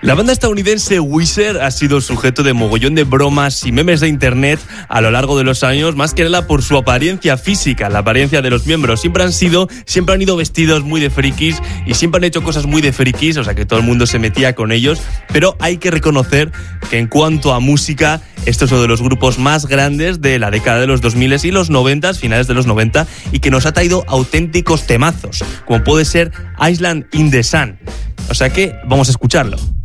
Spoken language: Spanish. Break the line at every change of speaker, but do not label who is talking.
La banda estadounidense Weezer ha sido sujeto de mogollón de bromas y memes de internet a lo largo de los años, más que nada por su apariencia física, la apariencia de los miembros. Siempre han ido vestidos muy de frikis y siempre han hecho cosas muy de frikis, o sea que todo el mundo se metía con ellos, pero hay que reconocer que en cuanto a música, esto es uno de los grupos más grandes de la década de los 2000 y los 90, finales de los 90, y que nos ha traído auténticos temazos, como puede ser Island in the Sun. O sea que vamos a escucharlo.